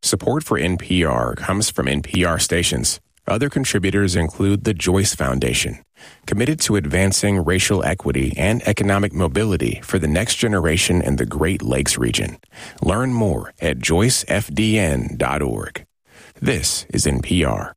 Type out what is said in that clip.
Support for NPR comes from NPR stations. Other contributors include the Joyce Foundation, committed to advancing racial equity and economic mobility for the next generation in the Great Lakes region. Learn more at joycefdn.org. This is NPR.